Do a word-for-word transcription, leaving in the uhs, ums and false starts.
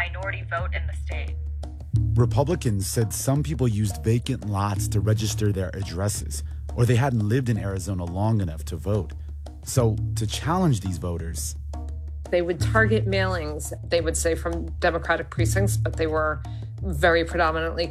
minority vote in the state. Republicans said some people used vacant lots to register their addresses, or they hadn't lived in Arizona long enough to vote. So to challenge these voters, they would target mailings, they would say, from Democratic precincts, but they were very predominantly